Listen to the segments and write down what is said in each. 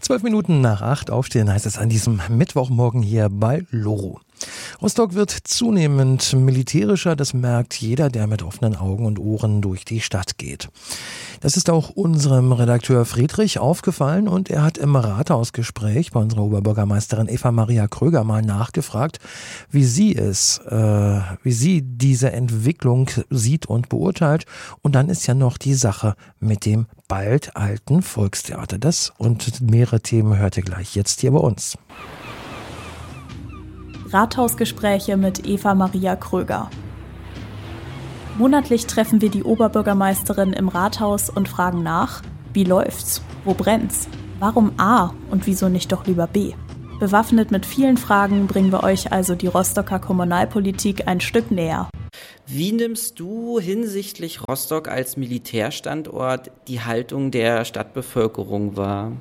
7:12 aufstehen heißt es an diesem Mittwochmorgen hier bei Loro. Rostock wird zunehmend militärischer, das merkt jeder, der mit offenen Augen und Ohren durch die Stadt geht. Das ist auch unserem Redakteur Friedrich aufgefallen und er hat im Rathausgespräch bei unserer Oberbürgermeisterin Eva Maria Kröger mal nachgefragt, wie sie diese Entwicklung sieht und beurteilt. Und dann ist ja noch die Sache mit dem bald alten Volkstheater. Das und mehrere Themen hört ihr gleich jetzt hier bei uns. Rathausgespräche mit Eva Maria Kröger. Monatlich treffen wir die Oberbürgermeisterin im Rathaus und fragen nach, wie läuft's, wo brennt's, warum A und wieso nicht doch lieber B. Bewaffnet mit vielen Fragen bringen wir euch also die Rostocker Kommunalpolitik ein Stück näher. Wie nimmst du hinsichtlich Rostock als Militärstandort die Haltung der Stadtbevölkerung wahr?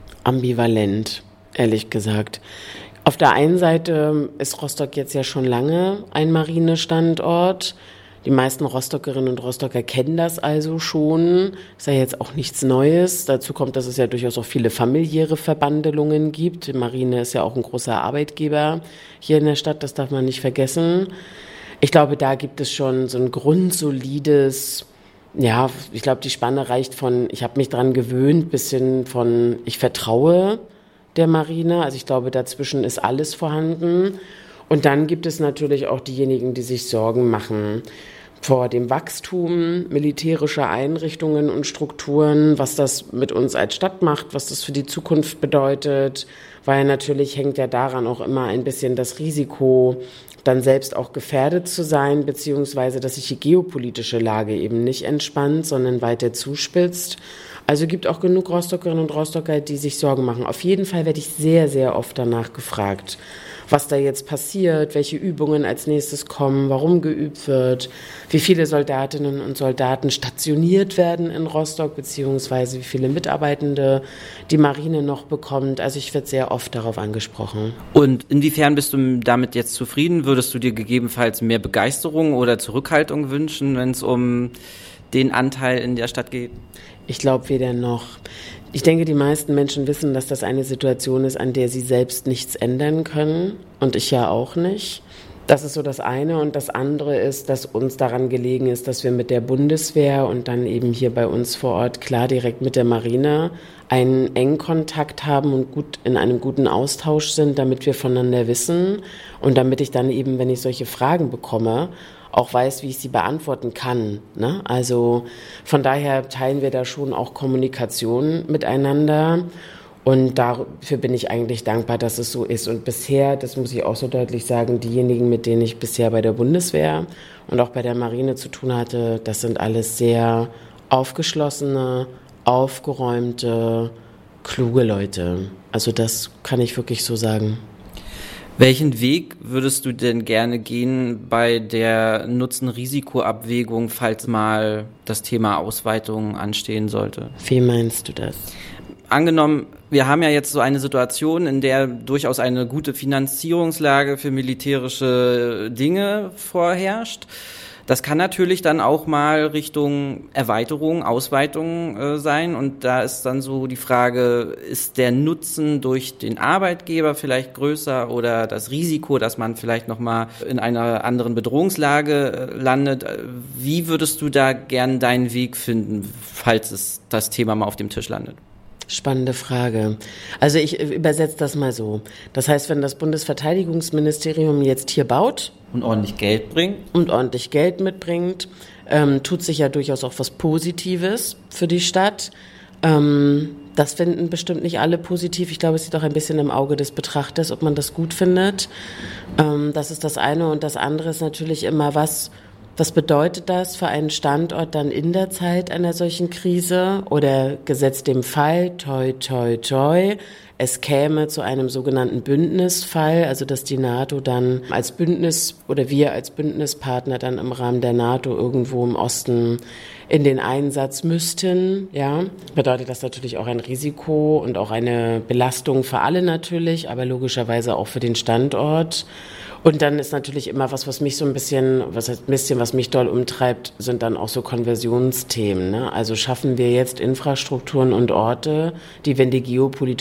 Ambivalent, ehrlich gesagt. Auf der einen Seite ist Rostock jetzt ja schon lange ein Marinestandort. Die meisten Rostockerinnen und Rostocker kennen das also schon. Ist ja jetzt auch nichts Neues. Dazu kommt, dass es ja durchaus auch viele familiäre Verbandelungen gibt. Die Marine ist ja auch ein großer Arbeitgeber hier in der Stadt, das darf man nicht vergessen. Ich glaube, da gibt es schon so ein grundsolides, ja, ich glaube, die Spanne reicht von, ich habe mich dran gewöhnt, bis hin von, ich vertraue der Marine. Also ich glaube, dazwischen ist alles vorhanden. Und dann gibt es natürlich auch diejenigen, die sich Sorgen machen vor dem Wachstum militärischer Einrichtungen und Strukturen, was das mit uns als Stadt macht, was das für die Zukunft bedeutet, weil natürlich hängt ja daran auch immer ein bisschen das Risiko, dann selbst auch gefährdet zu sein, beziehungsweise dass sich die geopolitische Lage eben nicht entspannt, sondern weiter zuspitzt. Also gibt auch genug Rostockerinnen und Rostocker, die sich Sorgen machen. Auf jeden Fall werde ich sehr, sehr oft danach gefragt, was da jetzt passiert, welche Übungen als nächstes kommen, warum geübt wird, wie viele Soldatinnen und Soldaten stationiert werden in Rostock, beziehungsweise wie viele Mitarbeitende die Marine noch bekommt. Also ich werde sehr oft darauf angesprochen. Und inwiefern bist du damit jetzt zufrieden? Würdest du dir gegebenenfalls mehr Begeisterung oder Zurückhaltung wünschen, wenn es um den Anteil in der Stadt geht? Ich glaube weder noch. Ich denke, die meisten Menschen wissen, dass das eine Situation ist, an der sie selbst nichts ändern können. Und ich ja auch nicht. Das ist so das eine. Und das andere ist, dass uns daran gelegen ist, dass wir mit der Bundeswehr und dann eben hier bei uns vor Ort klar direkt mit der Marine einen engen Kontakt haben und gut in einem guten Austausch sind, damit wir voneinander wissen. Und damit ich dann eben, wenn ich solche Fragen bekomme, auch weiß, wie ich sie beantworten kann. Ne? Also von daher teilen wir da schon auch Kommunikation miteinander und dafür bin ich eigentlich dankbar, dass es so ist. Und bisher, das muss ich auch so deutlich sagen, diejenigen, mit denen ich bisher bei der Bundeswehr und auch bei der Marine zu tun hatte, das sind alles sehr aufgeschlossene, aufgeräumte, kluge Leute. Also das kann ich wirklich so sagen. Welchen Weg würdest du denn gerne gehen bei der Nutzen-Risiko-Abwägung, falls mal das Thema Ausweitung anstehen sollte? Wie meinst du das? Angenommen, wir haben ja jetzt so eine Situation, in der durchaus eine gute Finanzierungslage für militärische Dinge vorherrscht. Das kann natürlich dann auch mal Richtung Erweiterung, Ausweitung sein. Und da ist dann so die Frage, ist der Nutzen durch den Arbeitgeber vielleicht größer oder das Risiko, dass man vielleicht nochmal in einer anderen Bedrohungslage landet? Wie würdest du da gern deinen Weg finden, falls das Thema mal auf dem Tisch landet? Spannende Frage. Also ich übersetze das mal so. Das heißt, wenn das Bundesverteidigungsministerium jetzt hier baut und ordentlich Geld bringt und ordentlich Geld mitbringt, tut sich ja durchaus auch was Positives für die Stadt. Das finden bestimmt nicht alle positiv. Ich glaube, es liegt auch ein bisschen im Auge des Betrachters, ob man das gut findet. Das ist das eine. Und das andere ist natürlich immer, was bedeutet das für einen Standort dann in der Zeit einer solchen Krise oder gesetzt dem Fall, toi, toi, toi, es käme zu einem sogenannten Bündnisfall, also dass die NATO dann als Bündnis oder wir als Bündnispartner dann im Rahmen der NATO irgendwo im Osten in den Einsatz müssten, ja, bedeutet das natürlich auch ein Risiko und auch eine Belastung für alle natürlich, aber logischerweise auch für den Standort. Und dann ist natürlich immer was mich so ein bisschen, was mich doll umtreibt, sind dann auch so Konversionsthemen. Ne? Also schaffen wir jetzt Infrastrukturen und Orte, die, wenn die geopolitische Lage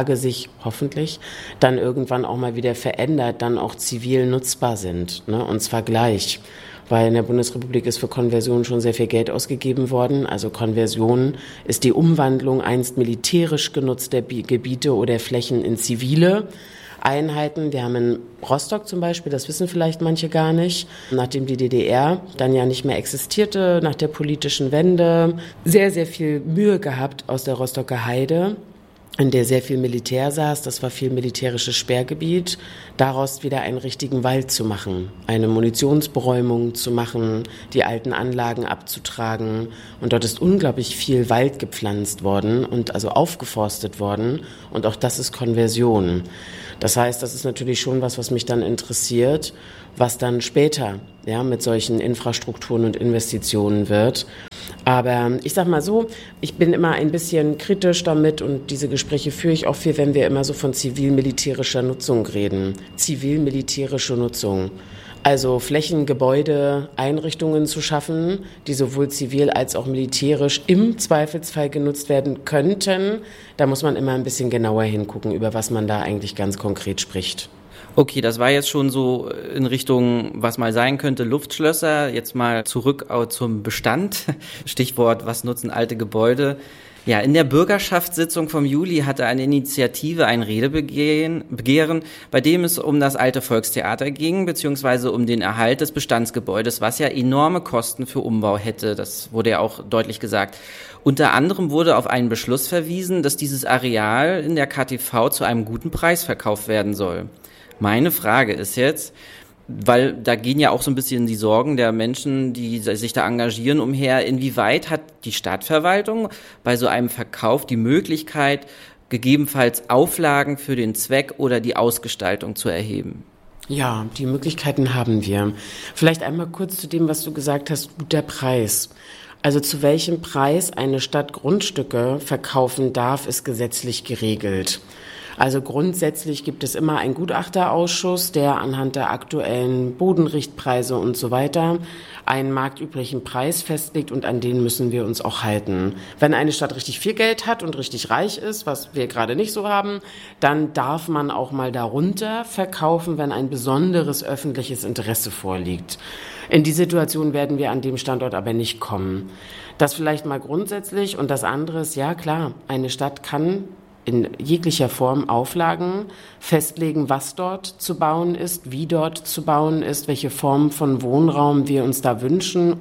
Lage sich hoffentlich dann irgendwann auch mal wieder verändert, dann auch zivil nutzbar sind, ne? Und zwar gleich. Weil in der Bundesrepublik ist für Konversion schon sehr viel Geld ausgegeben worden. Also Konversion ist die Umwandlung einst militärisch genutzter Gebiete oder Flächen in zivile Einheiten. Wir haben in Rostock zum Beispiel, das wissen vielleicht manche gar nicht, nachdem die DDR dann ja nicht mehr existierte, nach der politischen Wende, sehr, sehr viel Mühe gehabt aus der Rostocker Heide, in der sehr viel Militär saß, das war viel militärisches Sperrgebiet, daraus wieder einen richtigen Wald zu machen, eine Munitionsberäumung zu machen, die alten Anlagen abzutragen. Und dort ist unglaublich viel Wald gepflanzt worden und also aufgeforstet worden. Und auch das ist Konversion. Das heißt, das ist natürlich schon was mich dann interessiert, was dann später mit solchen Infrastrukturen und Investitionen wird. Aber ich sag mal so, ich bin immer ein bisschen kritisch damit und diese Gespräche führe ich auch viel, wenn wir immer so von zivil-militärischer Nutzung reden. Zivil-militärische Nutzung. Also Flächen, Gebäude, Einrichtungen zu schaffen, die sowohl zivil als auch militärisch im Zweifelsfall genutzt werden könnten. Da muss man immer ein bisschen genauer hingucken, über was man da eigentlich ganz konkret spricht. Okay, das war jetzt schon so in Richtung, was mal sein könnte, Luftschlösser. Jetzt mal zurück zum Bestand. Stichwort, was nutzen alte Gebäude? Ja, in der Bürgerschaftssitzung vom Juli hatte eine Initiative ein Redebegehren, bei dem es um das alte Volkstheater ging, beziehungsweise um den Erhalt des Bestandsgebäudes, was ja enorme Kosten für Umbau hätte. Das wurde ja auch deutlich gesagt. Unter anderem wurde auf einen Beschluss verwiesen, dass dieses Areal in der KTV zu einem guten Preis verkauft werden soll. Meine Frage ist jetzt, weil da gehen ja auch so ein bisschen die Sorgen der Menschen, die sich da engagieren, umher. Inwieweit hat die Stadtverwaltung bei so einem Verkauf die Möglichkeit, gegebenenfalls Auflagen für den Zweck oder die Ausgestaltung zu erheben? Ja, die Möglichkeiten haben wir. Vielleicht einmal kurz zu dem, was du gesagt hast, guter Preis. Also zu welchem Preis eine Stadt Grundstücke verkaufen darf, ist gesetzlich geregelt. Also grundsätzlich gibt es immer einen Gutachterausschuss, der anhand der aktuellen Bodenrichtpreise und so weiter einen marktüblichen Preis festlegt und an den müssen wir uns auch halten. Wenn eine Stadt richtig viel Geld hat und richtig reich ist, was wir gerade nicht so haben, dann darf man auch mal darunter verkaufen, wenn ein besonderes öffentliches Interesse vorliegt. In die Situation werden wir an dem Standort aber nicht kommen. Das vielleicht mal grundsätzlich und das andere ist, ja klar, eine Stadt kann in jeglicher Form Auflagen festlegen, was dort zu bauen ist, wie dort zu bauen ist, welche Form von Wohnraum wir uns da wünschen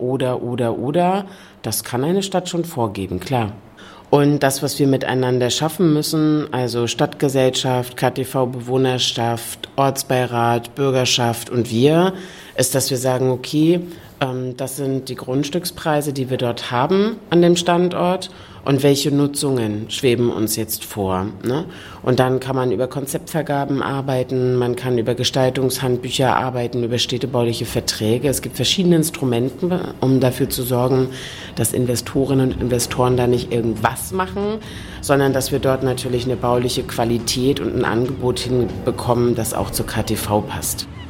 oder. Das kann eine Stadt schon vorgeben, klar. Und das, was wir miteinander schaffen müssen, also Stadtgesellschaft, KTV-Bewohnerschaft, Ortsbeirat, Bürgerschaft und wir, ist, dass wir sagen, okay, das sind die Grundstückspreise, die wir dort haben an dem Standort und welche Nutzungen schweben uns jetzt vor, ne? Und dann kann man über Konzeptvergaben arbeiten, man kann über Gestaltungshandbücher arbeiten, über städtebauliche Verträge. Es gibt verschiedene Instrumente, um dafür zu sorgen, dass Investorinnen und Investoren da nicht irgendwas machen, sondern dass wir dort natürlich eine bauliche Qualität und ein Angebot hinbekommen, das auch zur KTV passt.